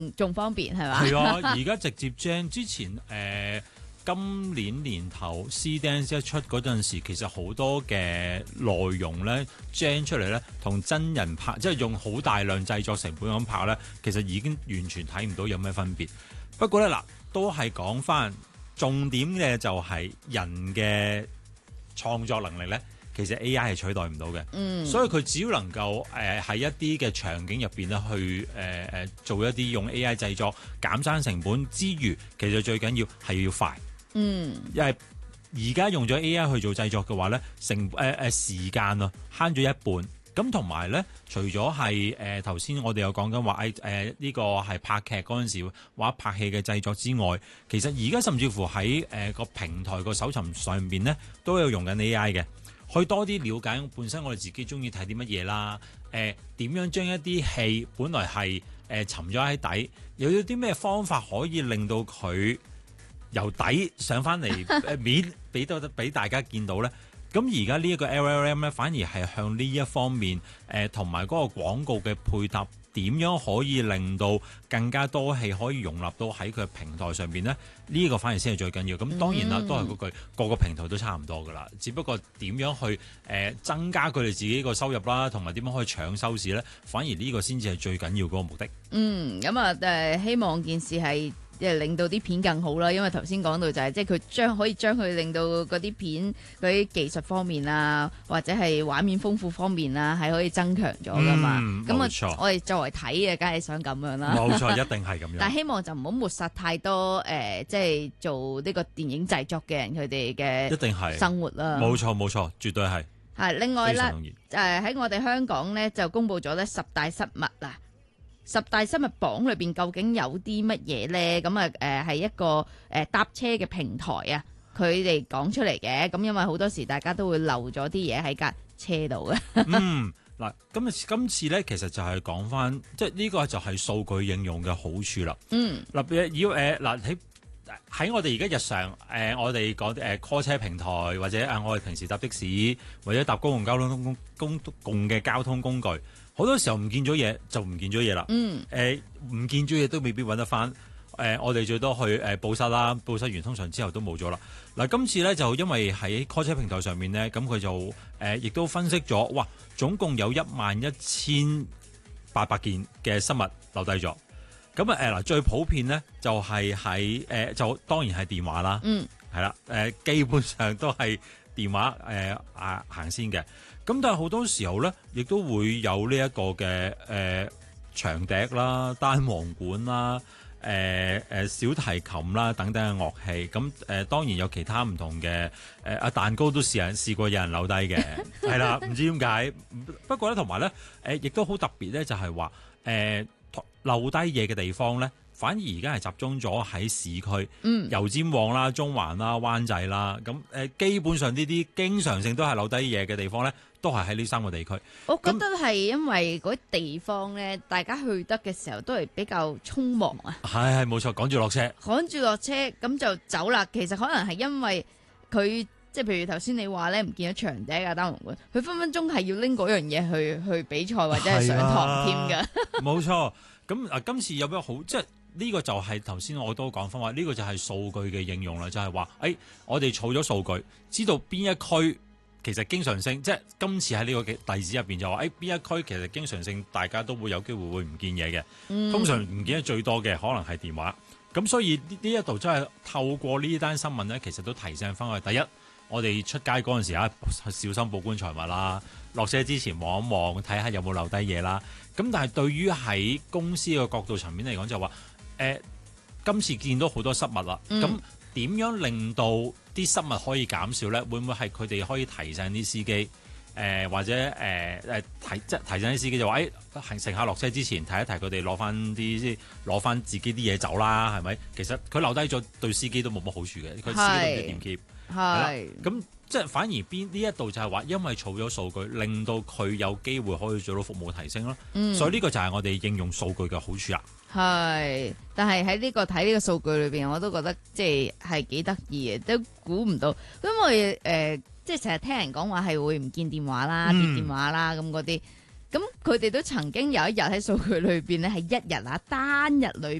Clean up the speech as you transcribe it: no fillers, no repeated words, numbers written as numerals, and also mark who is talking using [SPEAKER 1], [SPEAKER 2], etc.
[SPEAKER 1] 仲方便係嘛？
[SPEAKER 2] 係啊，而家直接 gen 之前今年年頭 C-Dance 一出嗰陣時，其實好多嘅內容咧 gen 出嚟咧，同真人拍，即係用好大量製作成本咁拍咧，其實已經完全睇唔到有咩分別。不過咧嗱，都係講翻重點嘅就係人嘅創作能力咧。其實 A.I. 係取代唔到嘅，所以佢只要能夠喺一啲嘅場景入邊咧去做一啲用 A.I. 製作減省成本之餘，其實最緊要係要快。因為而家用咗 A.I. 去做製作嘅話咧，時間啊慳咗一半。咁同埋咧，除咗係頭先我哋有講緊話呢個係拍劇嗰陣時或者拍戲嘅製作之外，其實而家甚至乎喺個平台個搜尋上邊咧都有用緊 A.I. 嘅。去多啲了解本身我哋自己中意睇啲乜嘢啦，點樣將一啲戲本來係沉咗喺底，又有啲咩方法可以令到佢由底上翻嚟面，俾大家見到咧。咁而家呢一個 LLM 咧，反而係向呢一方面同埋嗰個廣告嘅配搭，點樣可以令到更加多戲可以容納到喺佢平台上邊呢？呢個反而先係最緊要。咁當然啦，都係嗰句，個個平台都差唔多噶啦。只不過點樣去增加佢哋自己個收入啦，同埋點樣可以搶收視呢？反而呢個先至係最緊要嗰個目的。
[SPEAKER 1] 咁啊希望件事係令到啲片更好啦，因為頭先講到就係即係佢可以將佢令到嗰啲片嗰啲技術方面啊，或者係畫面豐富方面啊，係可以增強咗噶嘛。咁我哋作為睇嘅，梗係想咁樣啦。
[SPEAKER 2] 冇錯，一定係咁樣。
[SPEAKER 1] 但係希望就唔好抹殺太多即係做呢個電影製作嘅人佢哋嘅一定係生活啦。
[SPEAKER 2] 冇錯，絕對係。
[SPEAKER 1] 係另外咧，喺我哋香港咧就公布咗咧10大失物啦。10大失物榜裏邊究竟有啲乜嘢呢？咁係一個搭車嘅平台啊，佢哋講出嚟嘅。咁因為好多時大家都會漏咗啲嘢喺架車度嘅。
[SPEAKER 2] 嗱，今次咧其實就係講翻，即係呢個就係數據應用嘅好處啦。喺我哋而家日常我哋講call 車平台，或者我哋平時搭的士，或者搭公共嘅交通工具。好多時候唔見咗嘢就唔見咗嘢啦。唔見咗嘢都未必揾得翻。我哋最多去報失啦，報失完通常之後都冇咗啦。嗱，今次咧就因為喺 call 車平台上面咧，咁佢就亦都分析咗，哇，總共有11800件嘅失物留低咗。咁最普遍咧就係喺就當然係電話啦。係啦，基本上都係電話行先嘅。咁但係好多時候咧，亦都會有呢一個嘅長笛啦、單簧管啦、小提琴啦等等嘅樂器。咁當然有其他唔同嘅蛋糕都試過有人留低嘅，係啦，唔知點解。不過咧，同埋咧亦都好特別咧，就係話留低嘢嘅地方咧，反而而家係集中咗喺市區，油尖旺啦、中環啦、灣仔啦。咁基本上呢啲經常性都係留低嘢嘅地方咧，都係喺呢3個地區。
[SPEAKER 1] 我覺得係因為嗰啲地方咧，大家去得嘅時候都係比較匆忙啊。
[SPEAKER 2] 係冇錯，趕住落車咁就走啦。其實可能係因為佢即係譬如頭先你話咧，唔見咗長笛啊、單簧管，佢分分鐘係要拎嗰樣嘢去比賽或者係上堂添㗎。 冇錯。咁今次有咩好？即係呢個就係頭先我都講翻話，呢個就係數據嘅應用啦。就係話，我哋儲咗數據，知道邊一區其實經常性，即係今次喺呢個例子入邊就話，邊一區其實經常性大家都會有機會會唔見嘢嘅。通常唔見得最多嘅可能係電話。咁所以呢一度真係透過呢單新聞咧，其實都提醒翻我哋，第一，我哋出街嗰陣時小心保管財物啦，落車之前望一望，睇下有冇留低嘢啦。咁但係對於喺公司嘅角度層面嚟講，就話今次見到好多失物啦。咁點樣令到啲失物可以減少咧？會唔會係佢哋可以提醒啲司機或者提醒啲司機就話乘客落車之前提一提佢哋攞翻自己啲嘢走啦，係咪？其實佢留低咗對司機都冇乜好處嘅，佢自己都唔知點 keep。係咁。即係反而呢一度就係話，因為儲咗數據，令到佢有機會可以做到服務提升咯。所以呢個就係我哋應用數據嘅好處啦。
[SPEAKER 1] 係，但係喺呢個睇呢個數據裏邊，我都覺得即係幾得意嘅，都估唔到。因為即係成日聽人講話係會唔見電話啦、跌電話啦咁嗰啲。 咁佢哋都曾經有一日喺數據裏邊咧，係一日啊單日裏